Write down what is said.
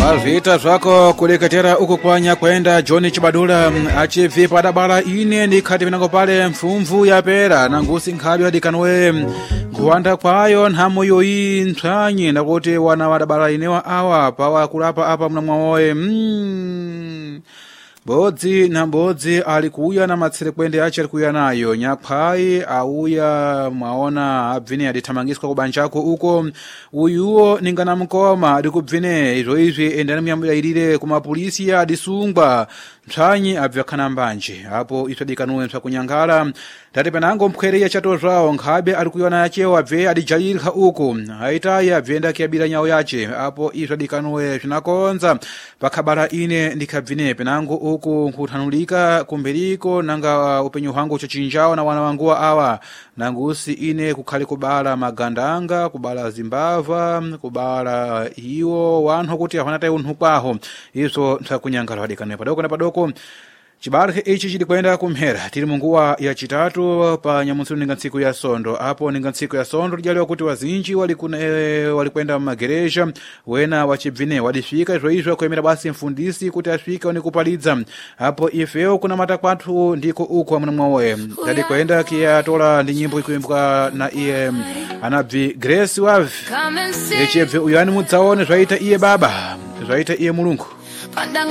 Vita zvako kuleketera uko kwanya kwenda John Chibadula achivi padabala ine nikati vinango pale mfumvu yapera nangusi nkhabi wadikanwe kuwanda kwayo nhamo yoyi ntsanyi nakuti wana wadabala inewa awa pawa kulapa apa mnamwawoe bodzi na bodzi alikuya na matsire kwende ache alikuya nayo nyaphai auya mwaona abvine adithamangiswa kubanjako uko uyuo ningana mkoma adikubvine izvi endana miyamudayirire kumapolisi adisungwa ntsanyi abvyakhana mbanje hapo itadikanwe msakunyangala tati penango mphwere chato zvawo nkhabe alikuyona yachewo abve adijalirha uko haitayi abvenda kiabira nyawo yache hapo itadikanwe zvinakonza pakhabala ine ndikhabvine penango uko nkuthanulika kumberiko nanga upenyu hwangu chachinjawo na wana wanguwa awa nangusi ine kukhali kubala magandanga kubala zimbava kubala iwo wanhu kuti ahwanatayi unthu kwaho iso msakunyangala wadikanwe padoko na padoko chibarhe ichi chidi kwenda kumhera tiri munguwa ya chitatu pa nyamunsiro ninga ntsiku ya sondo hapo ninga ntsiku ya sondo lijaliwa kuti wazinji walikwenda magereja wena wachibvine wadifika izvo kuemera basi mfundisi kuti asvika unikupalidza hapo ifeo kuna matakwatu ndiko uko amuna mwawe tadi kwenda kiyatola ndi nyimbo ikuimbwa na iye anabvi Grace Wave echebve uyani mudzaone zvaita iye baba zvaita iye mulungu